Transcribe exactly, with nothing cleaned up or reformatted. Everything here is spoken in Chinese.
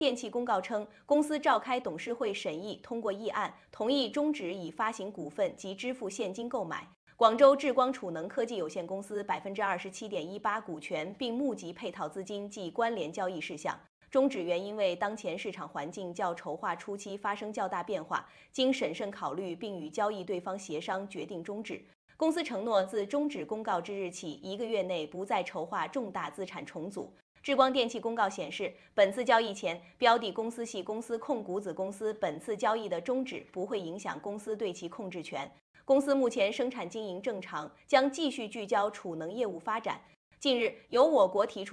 电气公告称，公司召开董事会审议，通过议案，同意终止以发行股份及支付现金购买广州智光储能科技有限公司百分之二十七点一八股权，并募集配套资金及关联交易事项。终止原因为当前市场环境较筹划初期发生较大变化，经审慎考虑并与交易对方协商，决定终止。公司承诺自终止公告之日起一个月内不再筹划重大资产重组。智光电气公告显示，本次交易前，标的公司系公司控股子公司本次交易的终止不会影响公司对其控制权。公司目前生产经营正常，将继续聚焦储能业务发展。近日，由我国提出